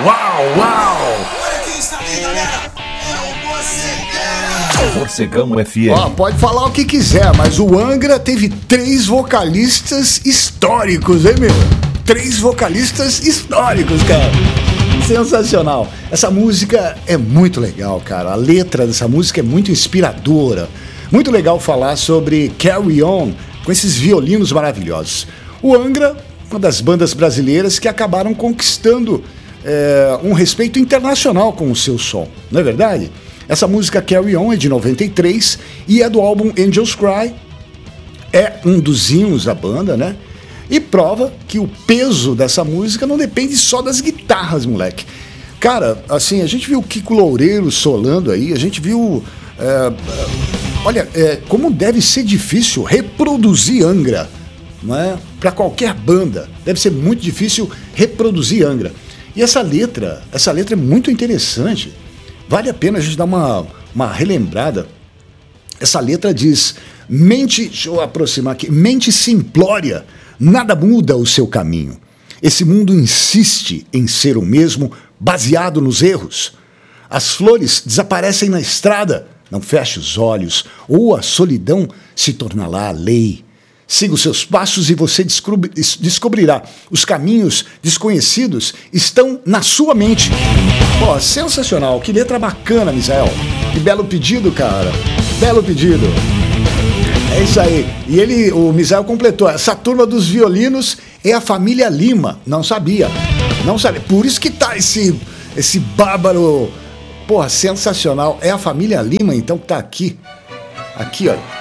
Uau! Olha quem está aí, galera! É o Morcegão FM. Ó, pode falar o que quiser, mas o Angra teve 3 vocalistas históricos, hein, meu? 3 vocalistas históricos, cara. Sensacional. Essa música é muito legal, cara. A letra dessa música é muito inspiradora. Muito legal falar sobre Carry On com esses violinos maravilhosos. O Angra, uma das bandas brasileiras que acabaram conquistando um respeito internacional com o seu som, não é verdade? Essa música Carry On é de 93 e é do álbum Angels Cry. É um dos hinos da banda, né? E prova que o peso dessa música não depende só das guitarras, moleque. Cara, assim, a gente viu o Kiko Loureiro solando aí, a gente viu... como deve ser difícil reproduzir Angra, não é? Para qualquer banda, deve ser muito difícil reproduzir Angra. E essa letra é muito interessante. Vale a pena a gente dar uma relembrada. Essa letra diz: deixa eu aproximar aqui, mente simplória, nada muda o seu caminho. Esse mundo insiste em ser o mesmo, baseado nos erros. As flores desaparecem na estrada, não feche os olhos, ou a solidão se tornará a lei. Siga os seus passos e você descobrirá. Os caminhos desconhecidos estão na sua mente. Pô, sensacional. Que letra bacana, Misael. Que belo pedido, cara. Belo pedido. É isso aí. E o Misael completou. Essa turma dos violinos é a família Lima. Não sabia. Não sabia. Por isso que tá esse bárbaro. Porra, sensacional. É a família Lima, então, que tá aqui. Aqui, olha.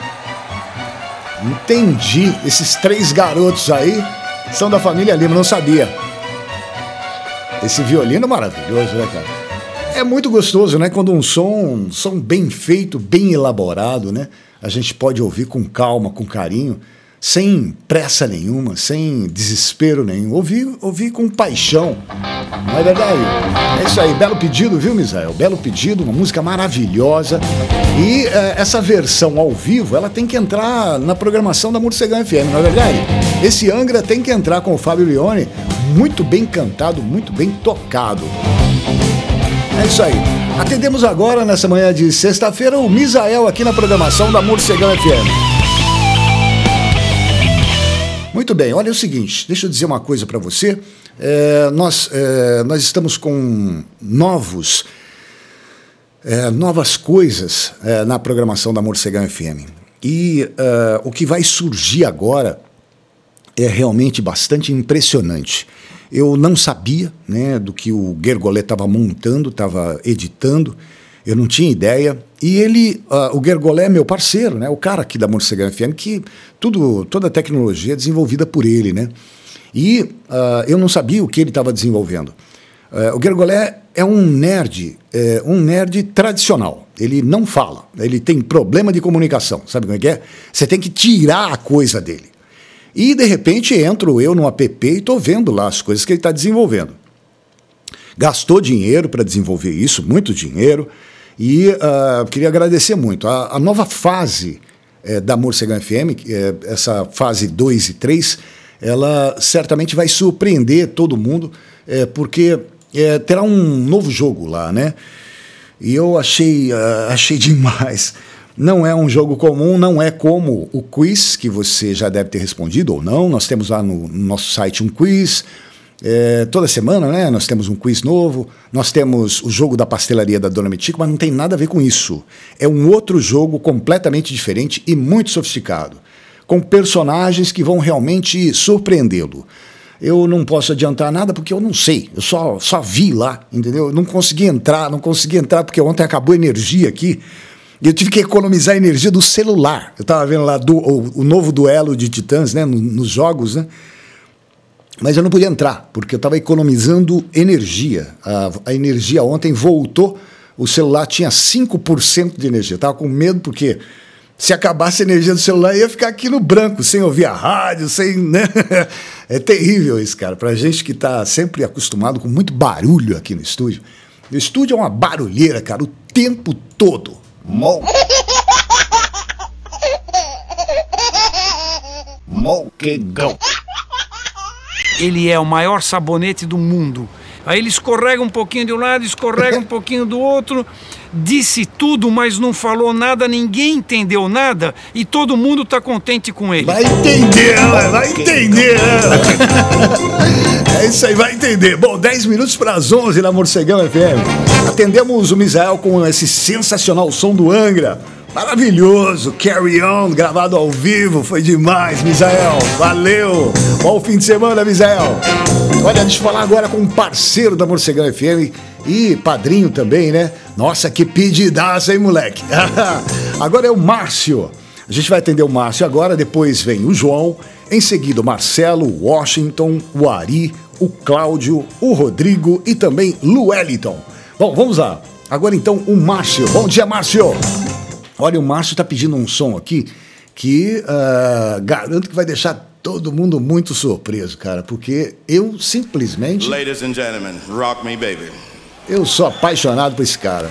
Entendi. Esses 3 garotos aí são da família Lima, não sabia. Esse violino é maravilhoso, né, cara? É muito gostoso, né? Quando um som bem feito, bem elaborado, né? A gente pode ouvir com calma, com carinho, sem pressa nenhuma, sem desespero nenhum. Ouvir com paixão. Não é verdade? É isso aí. Belo pedido, viu, Misael? Belo pedido, uma música maravilhosa. E essa versão ao vivo, ela tem que entrar na programação da Morcegão FM, não é verdade? Esse Angra tem que entrar com o Fábio Leone, muito bem cantado, muito bem tocado. É isso aí. Atendemos agora, nessa manhã de sexta-feira, o Misael aqui na programação da Morcegão FM. Muito bem, olha o seguinte, deixa eu dizer uma coisa para você. Nós estamos com novas coisas na programação da Morcegão FM. E o que vai surgir agora é realmente bastante impressionante. Eu não sabia, né, do que o Gergolé estava montando, estava editando, eu não tinha ideia. E o Gergolé é meu parceiro, né, o cara aqui da Morcegão FM, que toda a tecnologia é desenvolvida por ele, né? E eu não sabia o que ele estava desenvolvendo. O Gergolé é um nerd tradicional. Ele não fala, ele tem problema de comunicação, sabe como é que é? Você tem que tirar a coisa dele. E, de repente, entro eu no app e estou vendo lá as coisas que ele está desenvolvendo. Gastou dinheiro para desenvolver isso, muito dinheiro, e queria agradecer muito. A nova fase da Morcegão FM, essa fase 2 e 3, ela certamente vai surpreender todo mundo, porque terá um novo jogo lá, né? E eu achei demais. Não é um jogo comum, não é como o quiz, que você já deve ter respondido ou não. Nós temos lá no nosso site um quiz, toda semana, né? Nós temos um quiz novo, nós temos o jogo da pastelaria da Dona Mitico, mas não tem nada a ver com isso. É um outro jogo completamente diferente e muito sofisticado, com personagens que vão realmente surpreendê-lo. Eu não posso adiantar nada porque eu não sei, eu só vi lá, entendeu? Eu não consegui entrar porque ontem acabou a energia aqui. E eu tive que economizar a energia do celular. Eu estava vendo lá o novo duelo de titãs, né, nos jogos, né? Mas eu não podia entrar, porque eu estava economizando energia. A energia ontem voltou, o celular tinha 5% de energia. Eu estava com medo, porque se acabasse a energia do celular, eu ia ficar aqui no branco, sem ouvir a rádio, sem... né? É terrível isso, cara. Pra gente que está sempre acostumado com muito barulho aqui no estúdio. O estúdio é uma barulheira, cara, o tempo todo. Morcegão. Ele é o maior sabonete do mundo. Aí ele escorrega um pouquinho de um lado, escorrega um pouquinho do outro, disse tudo, mas não falou nada, ninguém entendeu nada e todo mundo tá contente com ele. Vai entender, vai entender. É isso aí, vai entender. Bom, 10 minutos para as 11 na Morcegão FM. Atendemos o Misael com esse sensacional som do Angra. Maravilhoso, Carry On, gravado ao vivo, foi demais, Misael, valeu, bom fim de semana, Misael. Olha, deixa eu falar agora com um parceiro da Morcegão FM e padrinho também, né? Nossa, que pedidaço, hein, moleque? Agora é o Márcio, a gente vai atender o Márcio agora, depois vem o João, em seguida o Marcelo, o Washington, o Ari, o Cláudio, o Rodrigo e também Lueliton. Bom, vamos lá, agora então o Márcio, bom dia, Márcio. Olha, o Márcio tá pedindo um som aqui que garanto que vai deixar todo mundo muito surpreso, cara, porque eu simplesmente... Ladies and gentlemen, rock me, baby. Eu sou apaixonado por esse cara.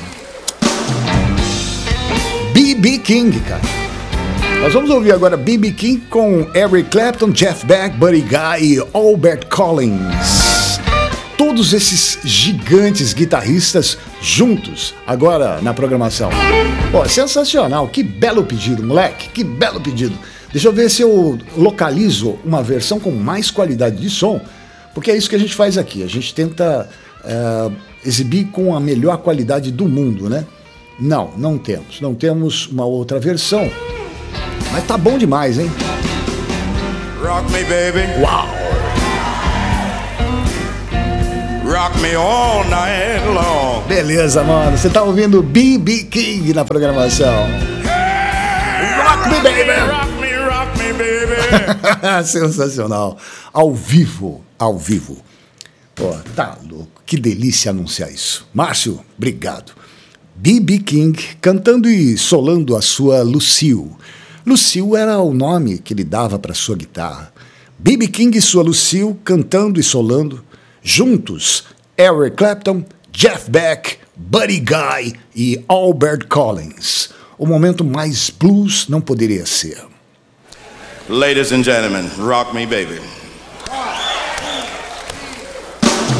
B.B. King, cara. Nós vamos ouvir agora B.B. King com Eric Clapton, Jeff Beck, Buddy Guy e Albert Collins. Todos esses gigantes guitarristas juntos agora na programação. Pô, sensacional, que belo pedido, moleque, que belo pedido. Deixa eu ver se eu localizo uma versão com mais qualidade de som, porque é isso que a gente faz aqui, a gente tenta exibir com a melhor qualidade do mundo, né? Não temos uma outra versão, mas tá bom demais, hein? Rock me, baby. Uau! Rock me all night long. Beleza, mano. Você tá ouvindo B.B. King na programação. Rock me, baby! Rock me, baby. Sensacional. Ao vivo. Pô, tá louco. Que delícia anunciar isso. Márcio, obrigado. B.B. King cantando e solando a sua Lucille. Lucille era o nome que ele dava para sua guitarra. B.B. King e sua Lucille cantando e solando. Juntos, Eric Clapton, Jeff Beck, Buddy Guy e Albert Collins. O momento mais blues não poderia ser. Ladies and gentlemen, rock me, baby.